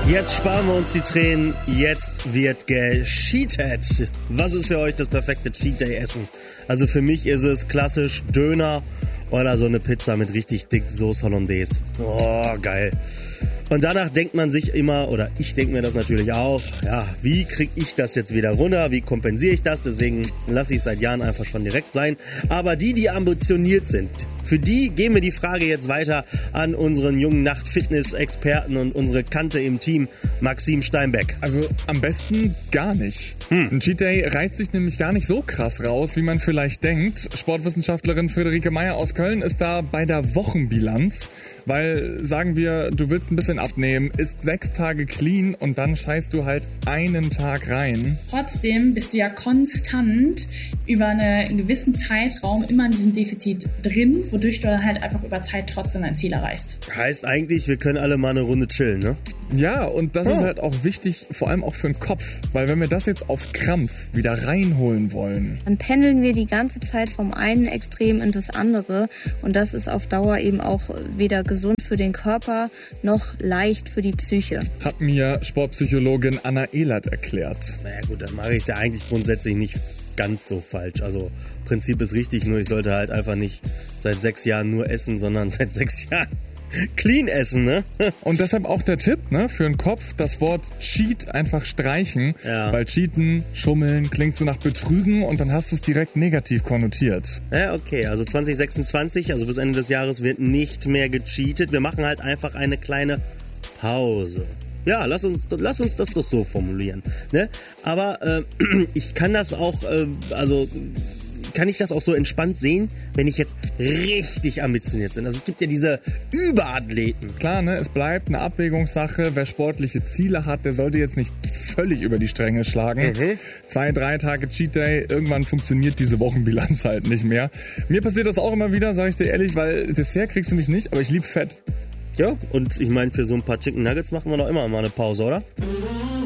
Jetzt sparen wir uns die Tränen, jetzt wird gecheatet. Was ist für euch das perfekte Cheat-Day-Essen? Also für mich ist es klassisch Döner oder so eine Pizza mit richtig dick Sauce Hollandaise. Oh, geil. Und danach denkt man sich immer, oder ich denke mir das natürlich auch, ja, wie kriege ich das jetzt wieder runter, wie kompensiere ich das? Deswegen lasse ich es seit Jahren einfach schon direkt sein. Aber die ambitioniert sind, für die geben wir die Frage jetzt weiter an unseren jungen Nacht-Fitness-Experten und unsere Kante im Team, Maxim Steinbeck. Also am besten gar nicht. Ein Cheat Day reißt sich nämlich gar nicht so krass raus, wie man vielleicht denkt. Sportwissenschaftlerin Friederike Meyer aus Köln ist da bei der Wochenbilanz. Weil, sagen wir, du willst ein bisschen abnehmen, isst 6 Tage clean und dann scheißt du halt einen Tag rein. Trotzdem bist du ja konstant über einen gewissen Zeitraum immer in diesem Defizit drin, wodurch du dann halt einfach über Zeit trotzdem dein Ziel erreichst. Heißt eigentlich, wir können alle mal eine Runde chillen, ne? Ja, und das ist halt auch wichtig, vor allem auch für den Kopf. Weil wenn wir das jetzt auf Krampf wieder reinholen wollen, dann pendeln wir die ganze Zeit vom einen Extrem in das andere. Und das ist auf Dauer eben auch weder gesund für den Körper noch leicht für die Psyche. Hat mir Sportpsychologin Anna Ehlert erklärt. Naja gut, dann mache ich es ja eigentlich grundsätzlich nicht ganz so falsch. Also Prinzip ist richtig, nur ich sollte halt einfach nicht seit 6 Jahren nur essen, sondern seit 6 Jahren clean essen, ne? Und deshalb auch der Tipp, ne, für den Kopf, das Wort Cheat einfach streichen, weil Cheaten, Schummeln klingt so nach Betrügen und dann hast du es direkt negativ konnotiert. Ja, okay, also 2026, also bis Ende des Jahres wird nicht mehr gecheatet. Wir machen halt einfach eine kleine Pause. Ja, lass uns das doch so formulieren, ne? Aber ich kann das auch, kann ich das auch so entspannt sehen, wenn ich jetzt richtig ambitioniert bin. Also es gibt ja diese Überathleten. Klar, ne, es bleibt eine Abwägungssache. Wer sportliche Ziele hat, der sollte jetzt nicht völlig über die Stränge schlagen. 2, 3 Tage Cheat Day, irgendwann funktioniert diese Wochenbilanz halt nicht mehr. Mir passiert das auch immer wieder, sag ich dir ehrlich, weil Dessert kriegst du mich nicht, aber ich lieb Fett. Ja, und ich meine, für so ein paar Chicken Nuggets machen wir doch immer mal eine Pause, oder?